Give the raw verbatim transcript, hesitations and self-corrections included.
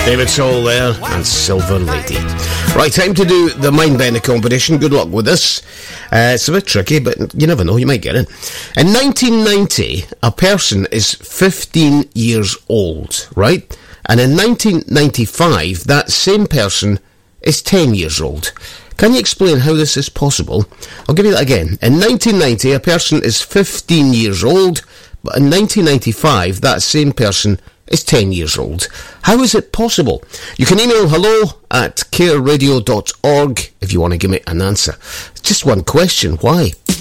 David Soul there, and Silver Lady. Right, time to do the Mind Bender competition. Good luck with this. Uh, it's a bit tricky, but you never know, you might get it. In nineteen ninety, a person is fifteen years old, right? And in nineteen ninety-five, that same person is ten years old. Can you explain how this is possible? I'll give you that again. In nineteen ninety, a person is fifteen years old, but in nineteen ninety-five, that same person is ten years old. How is it possible? You can email hello at care radio dot org if you want to give me an answer. Just one question. Why?